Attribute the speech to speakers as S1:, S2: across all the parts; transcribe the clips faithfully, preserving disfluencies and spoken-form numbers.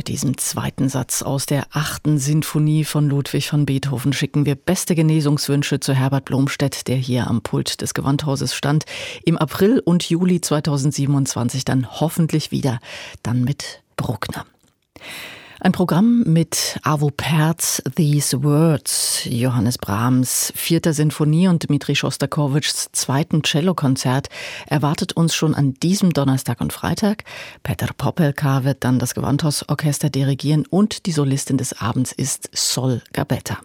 S1: Mit diesem zweiten Satz aus der achten Sinfonie von Ludwig van Beethoven schicken wir beste Genesungswünsche zu Herbert Blomstedt, der hier am Pult des Gewandhauses stand. Im April und Juli zweitausendsiebenundzwanzig dann hoffentlich wieder, dann mit Bruckner. Ein Programm mit Arvo Pärts These Words, Johannes Brahms vierter Sinfonie und Dmitri Schostakowitschs zweiten Cellokonzert erwartet uns schon an diesem Donnerstag und Freitag. Peter Popelka wird dann das Gewandhausorchester dirigieren und die Solistin des Abends ist Sol Gabetta.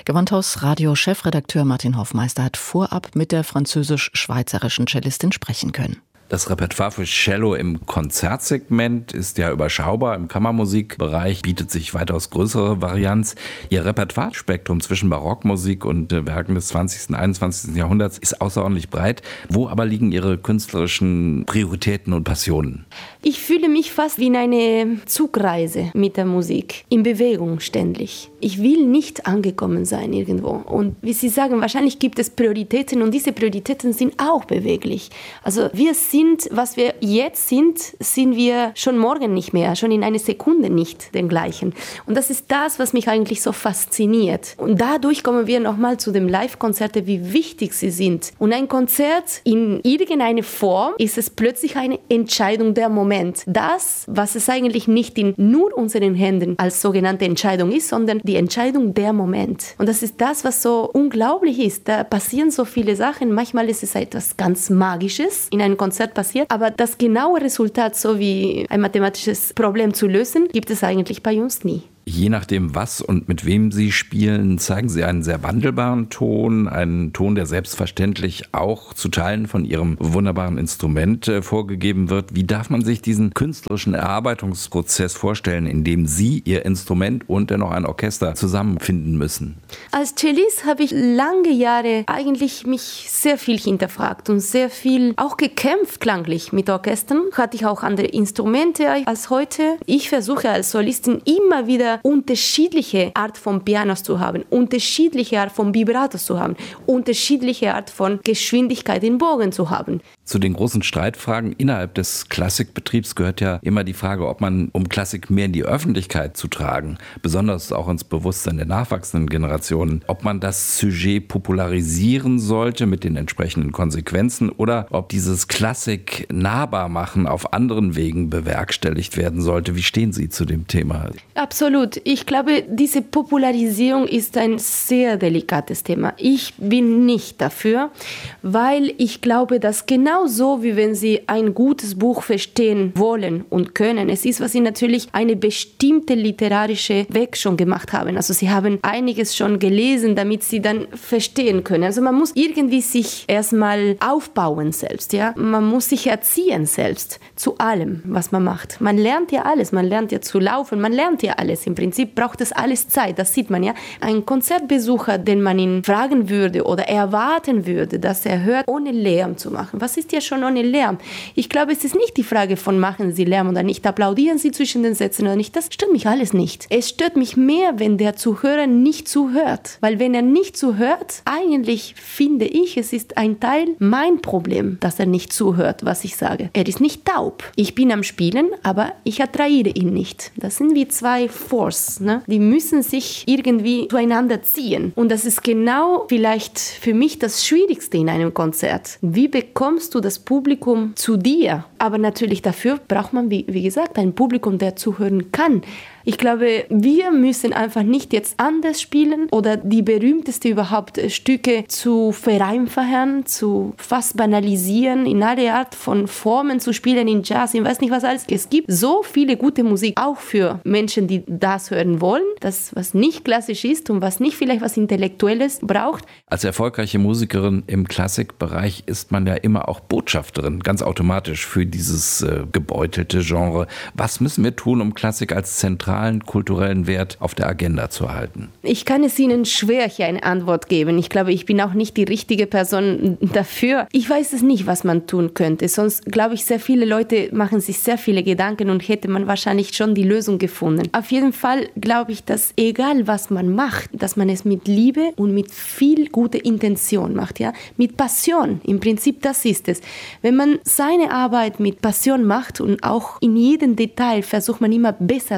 S1: Gewandhaus-Radio-Chefredakteur Martin Hoffmeister hat vorab mit der französisch-schweizerischen Cellistin sprechen können.
S2: Das Repertoire für Cello im Konzertsegment ist ja überschaubar. Im Kammermusikbereich bietet sich weitaus größere Varianz. Ihr Repertoirespektrum zwischen Barockmusik und Werken des zwanzigsten und einundzwanzigsten Jahrhunderts ist außerordentlich breit. Wo aber liegen Ihre künstlerischen Prioritäten und Passionen?
S3: Ich fühle mich fast wie in eine Zugreise mit der Musik, in Bewegung ständig. Ich will nicht angekommen sein irgendwo. Und wie Sie sagen, wahrscheinlich gibt es Prioritäten und diese Prioritäten sind auch beweglich. Also wir sind was wir jetzt sind, sind wir schon morgen nicht mehr, schon in einer Sekunde nicht den gleichen. Und das ist das, was mich eigentlich so fasziniert. Und dadurch kommen wir nochmal zu den Live-Konzerten, wie wichtig sie sind. Und ein Konzert in irgendeiner Form ist es plötzlich eine Entscheidung der Moment. Das, was es eigentlich nicht in nur unseren Händen als sogenannte Entscheidung ist, sondern die Entscheidung der Moment. Und das ist das, was so unglaublich ist. Da passieren so viele Sachen. Manchmal ist es etwas ganz Magisches in einem Konzert passiert, aber das genaue Resultat, so wie ein mathematisches Problem zu lösen, gibt es eigentlich bei uns nie.
S2: Je nachdem, was und mit wem Sie spielen, zeigen Sie einen sehr wandelbaren Ton, einen Ton, der selbstverständlich auch zu Teilen von Ihrem wunderbaren Instrument äh, vorgegeben wird. Wie darf man sich diesen künstlerischen Erarbeitungsprozess vorstellen, in dem Sie, Ihr Instrument und dennoch ein Orchester zusammenfinden müssen?
S3: Als Cellist habe ich lange Jahre eigentlich mich sehr viel hinterfragt und sehr viel auch gekämpft klanglich mit Orchestern. Hatte ich auch andere Instrumente als heute. Ich versuche als Solistin immer wieder unterschiedliche Art von Pianos zu haben, unterschiedliche Art von Vibratos zu haben, unterschiedliche Art von Geschwindigkeit in Bogen zu haben.
S2: Zu den großen Streitfragen innerhalb des Klassikbetriebs gehört ja immer die Frage, ob man, um Klassik mehr in die Öffentlichkeit zu tragen, besonders auch ins Bewusstsein der nachwachsenden Generationen, ob man das Sujet popularisieren sollte mit den entsprechenden Konsequenzen oder ob dieses Klassik nahbar machen auf anderen Wegen bewerkstelligt werden sollte. Wie stehen Sie zu dem Thema?
S3: Absolut. Ich glaube, diese Popularisierung ist ein sehr delikates Thema. Ich bin nicht dafür, weil ich glaube, dass genau so, wie wenn Sie ein gutes Buch verstehen wollen und können, es ist, was Sie natürlich eine bestimmte literarische Weg schon gemacht haben. Also Sie haben einiges schon gelesen, damit Sie dann verstehen können. Also man muss irgendwie sich erstmal aufbauen selbst, ja. Man muss sich erziehen selbst zu allem, was man macht. Man lernt ja alles. Man lernt ja zu laufen, man lernt ja alles. Im Prinzip braucht es alles Zeit, das sieht man ja. Ein Konzertbesucher, den man ihn fragen würde oder erwarten würde, dass er hört, ohne Lärm zu machen. Was ist ja schon ohne Lärm? Ich glaube, es ist nicht die Frage von, machen Sie Lärm oder nicht, applaudieren Sie zwischen den Sätzen oder nicht. Das stört mich alles nicht. Es stört mich mehr, wenn der Zuhörer nicht zuhört. Weil wenn er nicht zuhört, eigentlich finde ich, es ist ein Teil mein Problem, dass er nicht zuhört, was ich sage. Er ist nicht taub. Ich bin am Spielen, aber ich attrahiere ihn nicht. Das sind wie zwei Force, ne? Die müssen sich irgendwie zueinander ziehen. Und das ist genau vielleicht für mich das Schwierigste in einem Konzert. Wie bekommst du das Publikum zu dir? Aber natürlich dafür braucht man, wie, wie gesagt, ein Publikum, der zuhören kann. Ich glaube, wir müssen einfach nicht jetzt anders spielen oder die berühmteste überhaupt Stücke zu vereinfachen, zu fast banalisieren, in alle Art von Formen zu spielen, in Jazz, ich weiß nicht was alles. Es gibt so viele gute Musik, auch für Menschen, die das hören wollen, das was nicht klassisch ist und was nicht vielleicht was Intellektuelles braucht.
S2: Als erfolgreiche Musikerin im Klassikbereich ist man ja immer auch Botschafterin, ganz automatisch für dieses äh, gebeutelte Genre. Was müssen wir tun, um Klassik als zentralen kulturellen Wert auf der Agenda zu halten?
S3: Ich kann es Ihnen schwer hier eine Antwort geben. Ich glaube, ich bin auch nicht die richtige Person dafür. Ich weiß es nicht, was man tun könnte. Sonst glaube ich, sehr viele Leute machen sich sehr viele Gedanken und hätte man wahrscheinlich schon die Lösung gefunden. Auf jeden Fall glaube ich, dass egal was man macht, dass man es mit Liebe und mit viel guter Intention macht, ja, mit Passion. Im Prinzip, das ist es. Wenn man seine Arbeit mit Passion macht und auch in jedem Detail versucht man immer besser zu machen,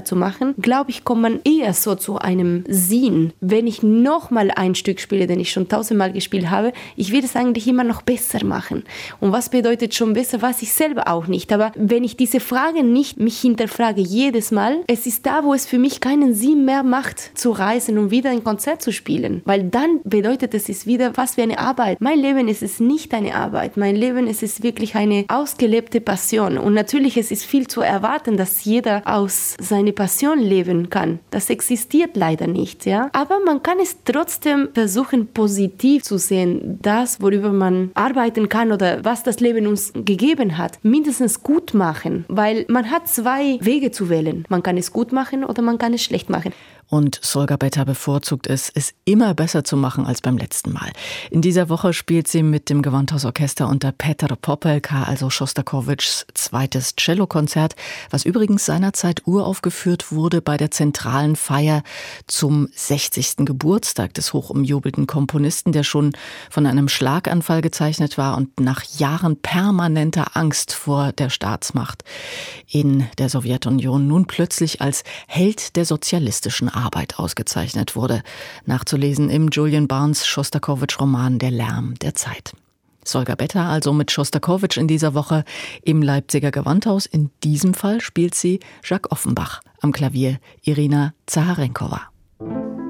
S3: machen, glaube ich, kommt man eher so zu einem Sinn. Wenn ich nochmal ein Stück spiele, den ich schon tausendmal gespielt habe, ich will es eigentlich immer noch besser machen. Und was bedeutet schon besser, weiß ich selber auch nicht. Aber wenn ich diese Frage nicht mich hinterfrage jedes Mal, es ist da, wo es für mich keinen Sinn mehr macht, zu reisen und wieder ein Konzert zu spielen. Weil dann bedeutet es ist wieder was wie eine Arbeit. Mein Leben ist es nicht eine Arbeit. Mein Leben ist es wirklich eine ausgelebte Passion. Und natürlich es ist viel zu erwarten, dass jeder aus seiner Passion leben kann. Das existiert leider nicht, ja. Aber man kann es trotzdem versuchen, positiv zu sehen. Das, worüber man arbeiten kann oder was das Leben uns gegeben hat, mindestens gut machen. Weil man hat zwei Wege zu wählen. Man kann es gut machen oder man kann es schlecht machen.
S1: Und Solga Betta bevorzugt es, es immer besser zu machen als beim letzten Mal. In dieser Woche spielt sie mit dem Gewandhausorchester unter Petr Popelka, also Schostakowitschs zweites Cellokonzert, was übrigens seinerzeit uraufgeführt wurde bei der zentralen Feier zum sechzigsten Geburtstag des hochumjubelten Komponisten, der schon von einem Schlaganfall gezeichnet war und nach Jahren permanenter Angst vor der Staatsmacht in der Sowjetunion nun plötzlich als Held der sozialistischen Arbeit ausgezeichnet wurde. Nachzulesen im Julian Barnes Schostakowitsch-Roman Der Lärm der Zeit. Solga Betta also mit Schostakowitsch in dieser Woche im Leipziger Gewandhaus. In diesem Fall spielt sie Jacques Offenbach, am Klavier Irina Zaharenkowa.